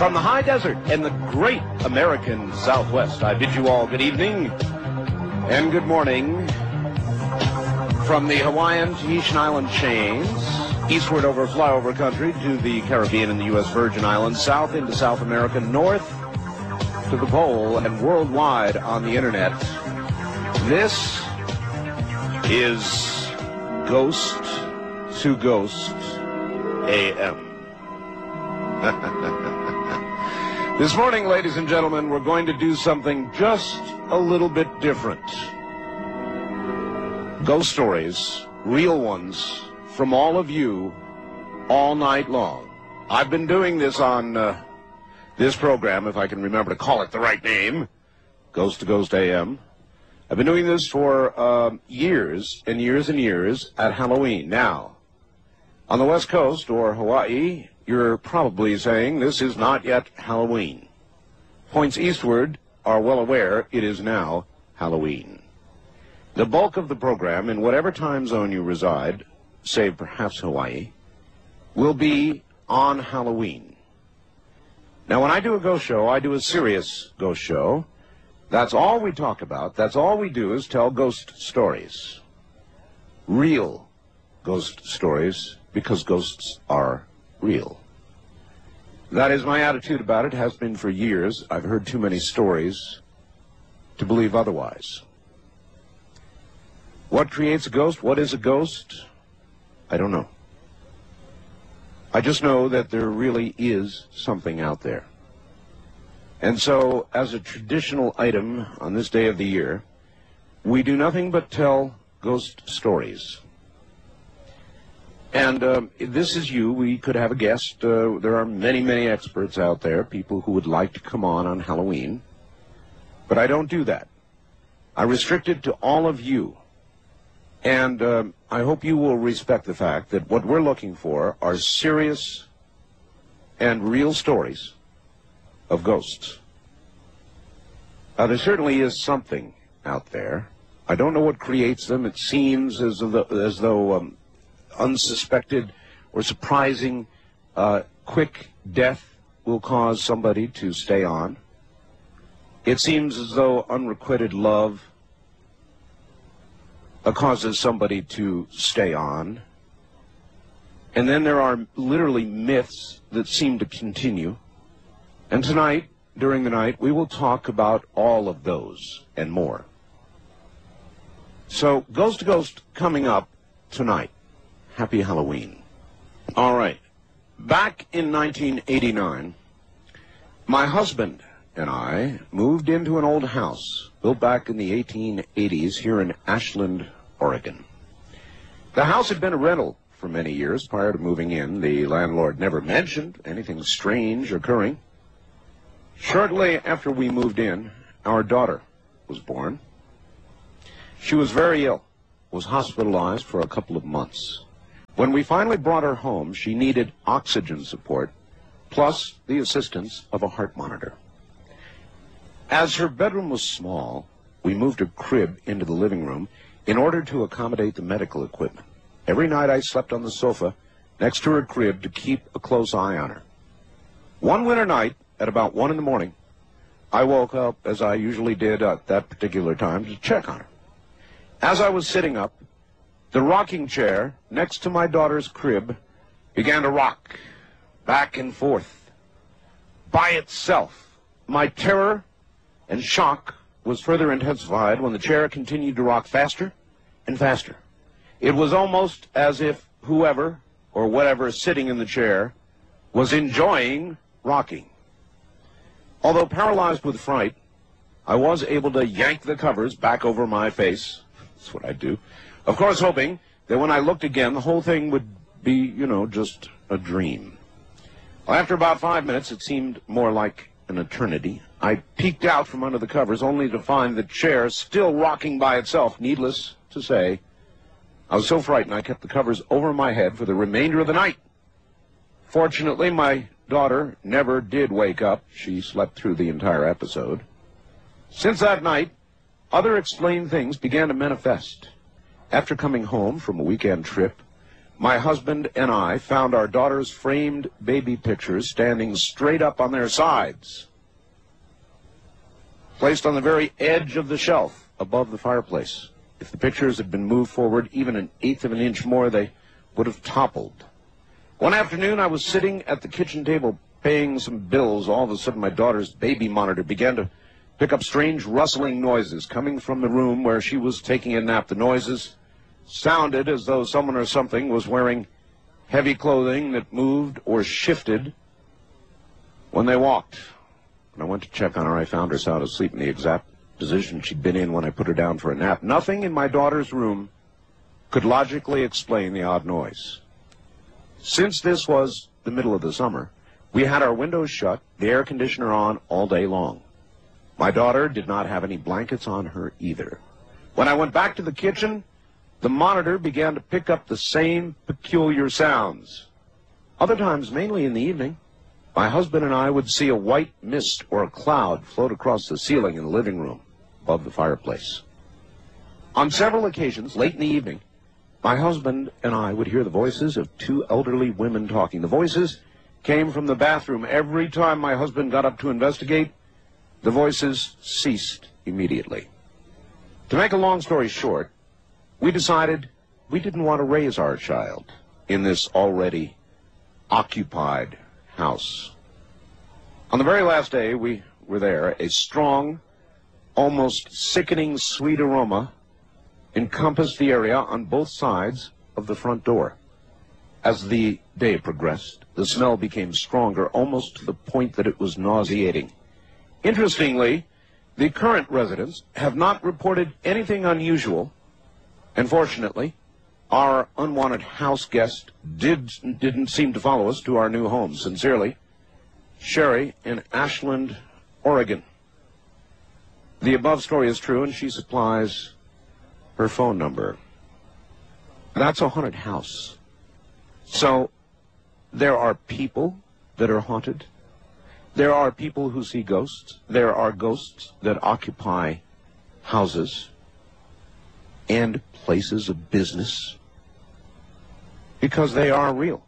From the high desert and the great American Southwest, I bid you all good evening and good morning. From the Hawaiian Tahitian Island chains, eastward over flyover country to the Caribbean and the U.S. Virgin Islands, south into South America, north to the pole, and worldwide on the internet, this is Ghost to Ghost AM. This morning, ladies and gentlemen, we're going to do something just a little bit different. Ghost stories, real ones, from all of you, all night long. I've been doing this on this program, if I can remember to call it the right name, Ghost to Ghost AM. I've been doing this for years and years and years at Halloween. Now, on the West Coast, or Hawaii, you're probably saying this is not yet Halloween. Points eastward are well aware it is now Halloween. The bulk of the program, in whatever time zone you reside, save perhaps Hawaii, will be on Halloween. Now, when I do a ghost show, I do a serious ghost show. That's all we talk about. That's all we do is tell ghost stories. Real ghost stories, because ghosts are real. That is my attitude about it, has been for years. I've heard too many stories to believe otherwise. What creates a ghost? What is a ghost? I don't know. I just know that there really is something out there. And so, as a traditional item on this day of the year, we do nothing but tell ghost stories. And this is you. We could have a guest. There are many, many experts out there, people who would like to come on Halloween. But I don't do that. I restrict it to all of you. And I hope you will respect the fact that what we're looking for are serious and real stories of ghosts. Now, there certainly is something out there. I don't know what creates them. It seems as though unsuspected or surprising quick death will cause somebody to stay on. It seems as though unrequited love causes somebody to stay on. And then there are literally myths that seem to continue. And tonight, during the night, we will talk about all of those and more. So, Ghost to Ghost coming up tonight. Happy Halloween. All right. Back in 1989, my husband and I moved into an old house built back in the 1880s here in Ashland, Oregon. The house had been a rental for many years prior to moving in. The landlord never mentioned anything strange occurring. Shortly after we moved in, our daughter was born. She was very ill, was hospitalized for a couple of months. When we finally brought her home, she needed oxygen support, plus the assistance of a heart monitor. As her bedroom was small, we moved her crib into the living room in order to accommodate the medical equipment. Every night I slept on the sofa next to her crib to keep a close eye on her. One winter night, at about 1 in the morning, I woke up, as I usually did at that particular time, to check on her. As I was sitting up, the rocking chair next to my daughter's crib began to rock back and forth by itself. My terror and shock was further intensified when the chair continued to rock faster and faster. It was almost as if whoever or whatever is sitting in the chair was enjoying rocking. Although paralyzed with fright, I was able to yank the covers back over my face. That's what I do. Of course, hoping that when I looked again, the whole thing would be, just a dream. Well, after about 5 minutes, it seemed more like an eternity. I peeked out from under the covers only to find the chair still rocking by itself. Needless to say, I was so frightened I kept the covers over my head for the remainder of the night. Fortunately, my daughter never did wake up. She slept through the entire episode. Since that night, other explained things began to manifest. After coming home from a weekend trip, my husband and I found our daughter's framed baby pictures standing straight up on their sides, placed on the very edge of the shelf above the fireplace. If the pictures had been moved forward even an eighth of an inch more, they would have toppled. One afternoon, I was sitting at the kitchen table paying some bills. All of a sudden, my daughter's baby monitor began to pick up strange rustling noises coming from the room where she was taking a nap. The noises sounded as though someone or something was wearing heavy clothing that moved or shifted when they walked. When I went to check on her, I found her sound asleep in the exact position she'd been in when I put her down for a nap. Nothing in my daughter's room could logically explain the odd noise. Since this was the middle of the summer, we had our windows shut, the air conditioner on all day long. My daughter did not have any blankets on her either. When I went back to the kitchen, the monitor began to pick up the same peculiar sounds. Other times, mainly in the evening, my husband and I would see a white mist or a cloud float across the ceiling in the living room above the fireplace. On several occasions, late in the evening, my husband and I would hear the voices of two elderly women talking. The voices came from the bathroom. Every time my husband got up to investigate, the voices ceased immediately. To make a long story short, we decided we didn't want to raise our child in this already occupied house. On the very last day we were there, a strong, almost sickening sweet aroma encompassed the area on both sides of the front door. As the day progressed, the smell became stronger, almost to the point that it was nauseating. Interestingly, the current residents have not reported anything unusual, and fortunately, our unwanted house guest didn't seem to follow us to our new home. Sincerely, Sherry in Ashland, Oregon. The above story is true, and she supplies her phone number. That's a haunted house. So there are people that are haunted. There are people who see ghosts. There are ghosts that occupy houses and places of business because they are real.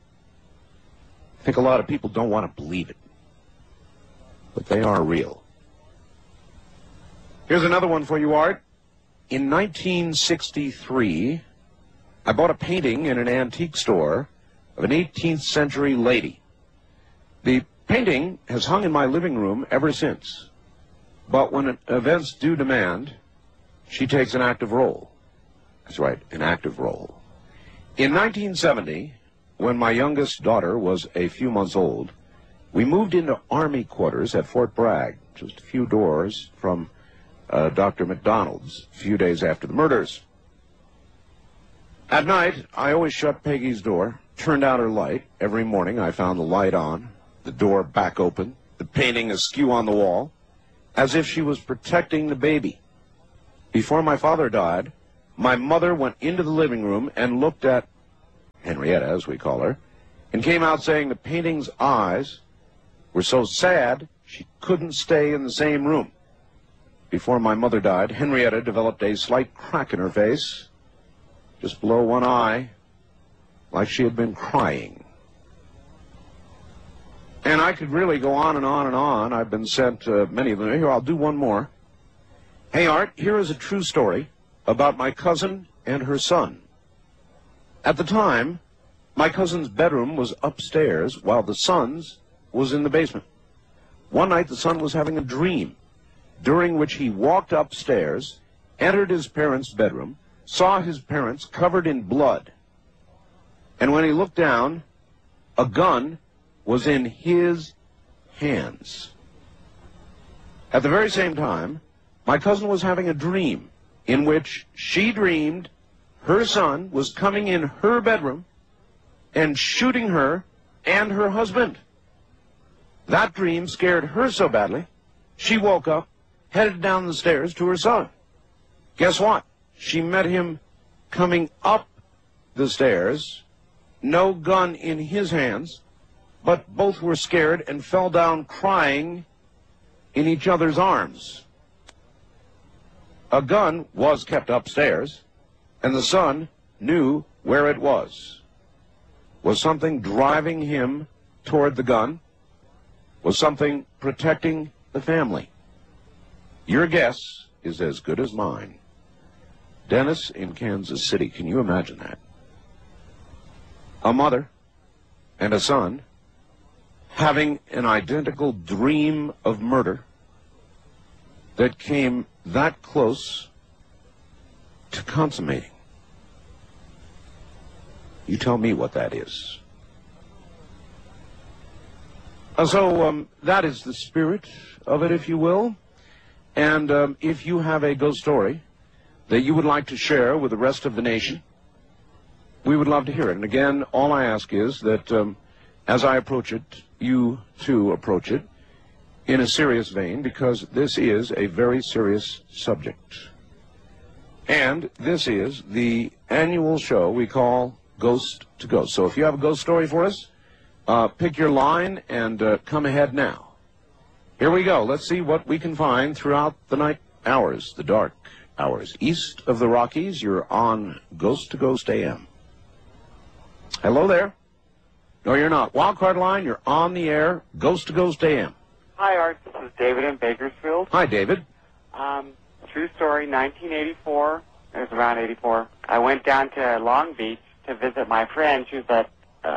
I think a lot of people don't want to believe it, but they are real. Here's another one for you, Art. In 1963, I bought a painting in an antique store of an 18th century lady. The painting has hung in my living room ever since, but when events do demand, she takes an active role. That's right, an active role. In 1970, when my youngest daughter was a few months old, we moved into Army quarters at Fort Bragg, just a few doors from Dr. McDonald's, a few days after the murders. At night, I always shut Peggy's door, turned out her light. Every morning, I found the light on, the door back open, the painting askew on the wall, as if she was protecting the baby. Before my father died, my mother went into the living room and looked at Henrietta, as we call her, and came out saying the painting's eyes were so sad she couldn't stay in the same room. Before my mother died, Henrietta developed a slight crack in her face, just below one eye, like she had been crying. And I could really go on and on and on. I've been sent many of them. Here, I'll do one more. Hey, Art, here is a true story about my cousin and her son. At the time, my cousin's bedroom was upstairs while the son's was in the basement. One night, the son was having a dream, during which he walked upstairs, entered his parents' bedroom, saw his parents covered in blood, and when he looked down, a gun was in his hands. At the very same time, my cousin was having a dream in which she dreamed her son was coming in her bedroom and shooting her and her husband. That dream scared her so badly, she woke up, headed down the stairs to her son. Guess what? She met him coming up the stairs, no gun in his hands, but both were scared and fell down crying in each other's arms. A gun was kept upstairs, and the son knew where it was. Was something driving him toward the gun? Was something protecting the family? Your guess is as good as mine. Dennis in Kansas City, can you imagine that? A mother and a son having an identical dream of murder that came that close to consummating. You tell me what that is. So that is the spirit of it, if you will. And if you have a ghost story that you would like to share with the rest of the nation, we would love to hear it. And again, all I ask is that as I approach it, you too approach it in a serious vein, because this is a very serious subject. And this is the annual show we call Ghost to Ghost. So if you have a ghost story for us, pick your line and come ahead now. Here we go. Let's see what we can find throughout the night hours, the dark hours. East of the Rockies, you're on Ghost to Ghost AM. Hello there. No, you're not. Wildcard line, you're on the air. Ghost to Ghost AM. Hi, Art. This is David in Bakersfield. Hi, David. True story, 1984. It was around 84. I went down to Long Beach to visit my friend. She was at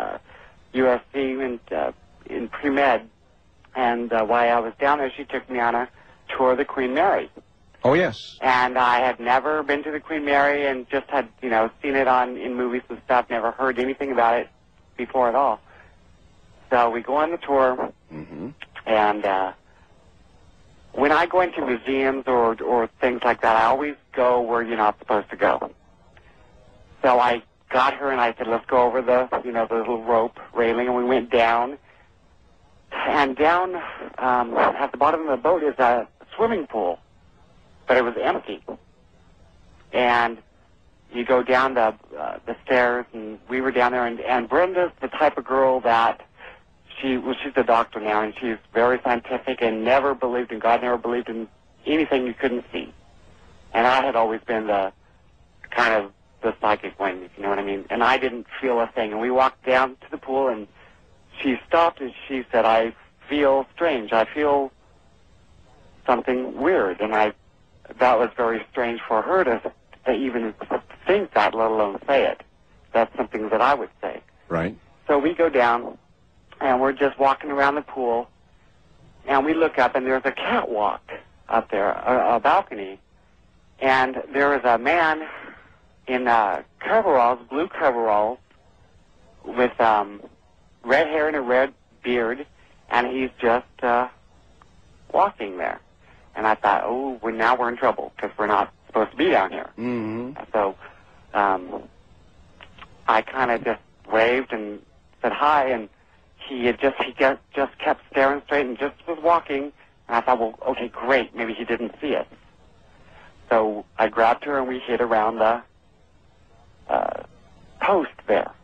USC in pre-med. And while I was down there, she took me on a tour of the Queen Mary. Oh, yes. And I had never been to the Queen Mary and just had, seen it in movies and stuff, never heard anything about it before at all. So we go on the tour, and when I go into museums or things like that, I always go where you're not supposed to go. So I got her and I said, let's go over the little rope railing, and we went down. And down at the bottom of the boat is a swimming pool, but it was empty. And you go down the stairs, and we were down there, and Brenda's the type of girl that she's a doctor now, and she's very scientific and never believed in God, never believed in anything you couldn't see. And I had always been the kind of the psychic one, if you know what I mean. And I didn't feel a thing. And we walked down to the pool, and she stopped and she said, I feel strange. I feel something weird. And that was very strange for her to even think that, let alone say it. That's something that I would say. Right. So we go down, and we're just walking around the pool, and we look up, and there's a catwalk up there, a balcony, and there is a man in coveralls, blue coveralls, with red hair and a red beard, and he's just walking there. And I thought, oh, now we're in trouble, because we're not supposed to be down here. Mm-hmm. So I kind of just waved and said hi, and he just kept staring straight and just was walking. And I thought, well, okay, great, maybe he didn't see us. So I grabbed her, and we hid around the post there.